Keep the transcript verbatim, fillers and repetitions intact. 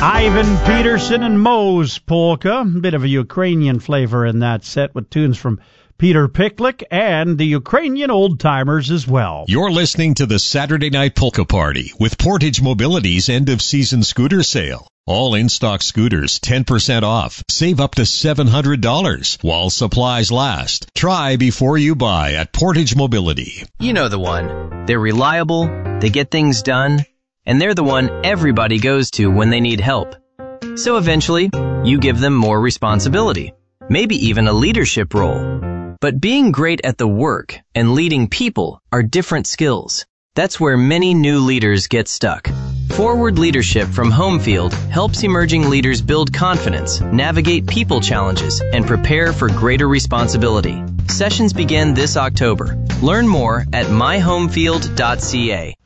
Ivan Peterson and Moe's Polka. A bit of a Ukrainian flavor in that set with tunes from Peter Picklick and the Ukrainian old-timers as well. You're listening to the Saturday Night Polka Party with Portage Mobility's end-of-season scooter sale. All in-stock scooters ten percent off. Save up to seven hundred dollars while supplies last. Try before you buy at Portage Mobility. You know the one. They're reliable, they get things done, and they're the one everybody goes to when they need help. So eventually, you give them more responsibility, maybe even a leadership role. But being great at the work and leading people are different skills. That's where many new leaders get stuck. Forward Leadership from Homefield helps emerging leaders build confidence, navigate people challenges, and prepare for greater responsibility. Sessions begin this October. Learn more at my homefield dot c a.